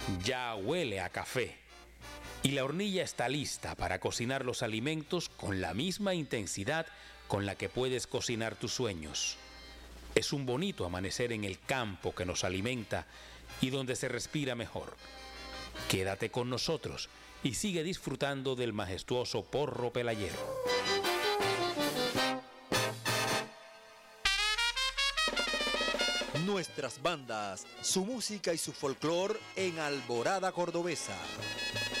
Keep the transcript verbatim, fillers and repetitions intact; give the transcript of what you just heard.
Ya huele a café y la hornilla está lista para cocinar los alimentos con la misma intensidad con la que puedes cocinar tus sueños. Es un bonito amanecer en el campo que nos alimenta y donde se respira mejor. Quédate con nosotros y sigue disfrutando del majestuoso porro pelayero. Nuestras bandas, su música y su folclor en Alborada Cordobesa.